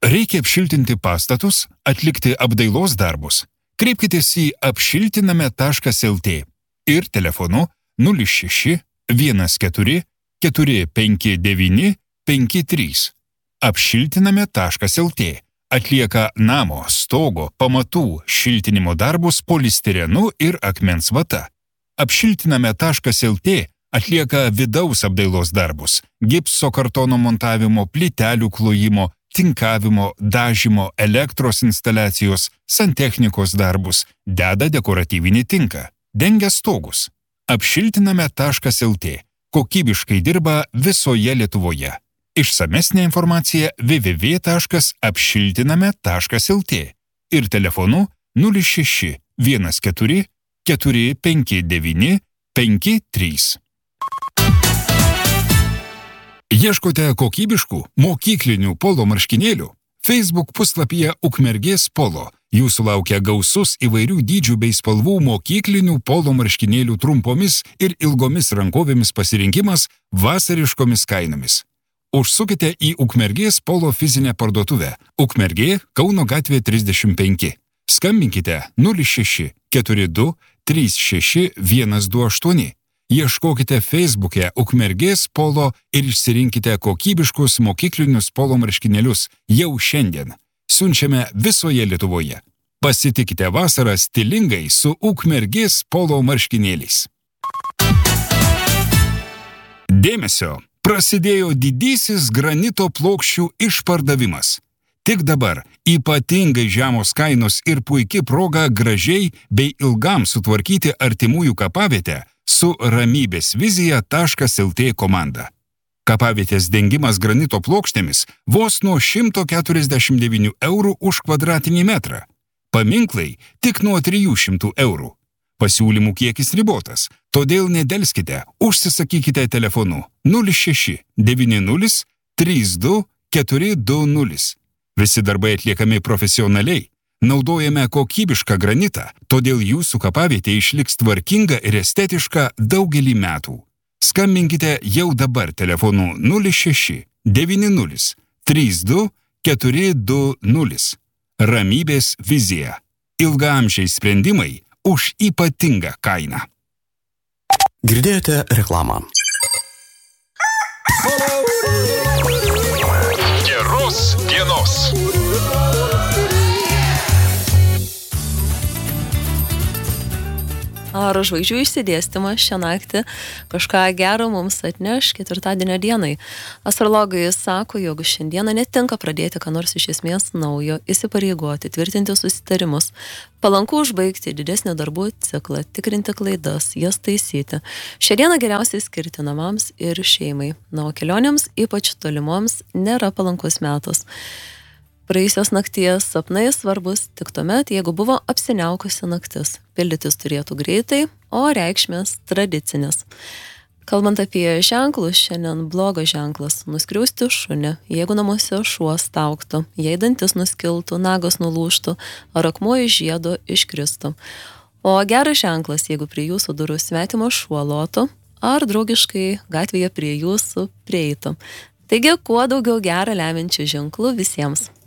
Reikia apšiltinti pastatus, atlikti apdailos darbus. Kreipkitės į apšiltiname.lt ir telefonu 06 14 459 53. Apšiltiname.lt atlieka namo, stogo, pamatų šiltinimo darbus polistirenu ir akmens vata. Apšiltiname.lt atlieka vidaus apdailos darbus, gipso kartono montavimo, plytelių klojimo, tinkavimo, dažymo, elektros instaliacijos, santechnikos darbus, deda dekoratyvinį tinką, dengia stogus. Apšiltiname.lt kokybiškai dirba visoje Lietuvoje. Išsamesnė informacija www.apšiltiname.lt ir telefonu 06 14 459 53. Ieškote kokybiškų mokyklinių polo marškinėlių? Facebook puslapyje Ukmergės polo jūsų laukia gausus įvairių dydžių bei spalvų mokyklinių polo marškinėlių trumpomis ir ilgomis rankovėmis pasirinkimas vasariškomis kainomis. Užsukite į Ukmergės polo fizinę parduotuvę. Ukmergė, Kauno gatvė 35. Skambinkite 06 42 36 128. Ieškokite Facebook'e Ukmergės polo ir išsirinkite kokybiškus mokyklinius polo marškinėlius jau šiandien. Siunčiame visoje Lietuvoje. Pasitikite vasarą stilingai su Ukmergės polo marškinėliais. Dėmesio! Prasidėjo didysis granito plokščių išpardavimas. Tik dabar ypatingai žemos kainos ir puiki proga gražiai bei ilgam sutvarkyti artimųjų kapavietę su ramybėsvizija.lt komanda. Kapavietės dengimas granito plokštėmis vos nuo 149 eurų už kvadratinį metrą. Paminklai tik nuo 300 eurų. Pasiūlymų kiekis ribotas, todėl nedelskite, užsisakykite telefonu 06 90 32 420. Visi darbai atliekami profesionaliai. Naudojame kokybišką granitą, todėl jūsų kapavietė išliks tvarkinga ir estetiška daugelį metų. Skambinkite jau dabar telefonu 06 90 32 420. Ramybės vizija. Ilgaamžiai sprendimai už ypatingą kainą. Girdėjote reklamą. Geros dienos. Ar žvaigždžių išsidėstymas šią naktį kažką gero mums atneš ketvirtadienio dienai? Astrologai sako, jog šiandieną netinka pradėti ką nors iš esmės naujo, įsipareigoti, tvirtinti susitarimus, palanku užbaigti didesnį darbų ciklą, tikrinti klaidas, jas taisyti. Šią dieną geriausiai skirti namams ir šeimai. Na, o kelionėms, ypač tolimoms, nėra palankus metas. Praėjusios nakties sapnai svarbus tik tuomet, jeigu buvo apsiniaukusi naktis. Pildytis turėtų greitai, o reikšmės tradicinės. Kalbant apie ženklus, šiandien blogas ženklas – nuskriausti šunį, jeigu namuose šuo staugtų, jei dantis nuskiltų, nagas nulūžtų, ar akmuo iš žiedo iškristų. O geras ženklas, jeigu prie jūsų durų svetimas šuo lotų, ar draugiškai gatvėje prie jūsų prieitų. Taigi, kuo daugiau gerą lemiančių ženklų visiems.